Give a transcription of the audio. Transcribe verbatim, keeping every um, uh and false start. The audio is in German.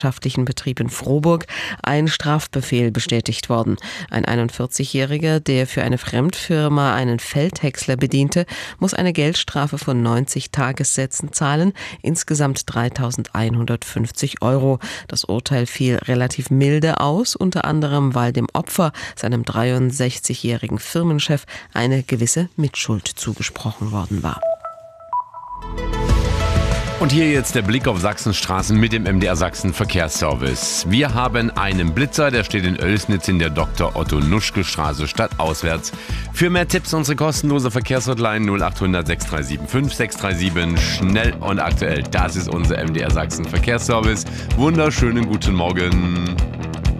landwirtschaftlichen Betrieb in Frohburg ein Strafbefehl bestätigt worden. Ein einundvierzigjähriger, der für eine Fremdfirma einen Feldhäcksler bediente, muss eine Geldstrafe von neunzig Tagessätzen zahlen, insgesamt dreitausendeinhundertfünfzig Euro. Das Urteil fiel relativ milde aus, unter anderem, weil dem Opfer, seinem dreiundsechzigjährigen Firmenchef, eine gewisse Mitschuld zugesprochen worden war. Und hier jetzt der Blick auf Sachsenstraßen mit dem M D R Sachsen Verkehrsservice. Wir haben einen Blitzer, der steht in Oelsnitz in der Doktor Otto Nuschke Straße stadtauswärts. Für mehr Tipps unsere kostenlose Verkehrshotline null acht hundert sechs drei sieben fünf sechs drei sieben. Schnell und aktuell, das ist unser M D R Sachsen Verkehrsservice. Wunderschönen guten Morgen.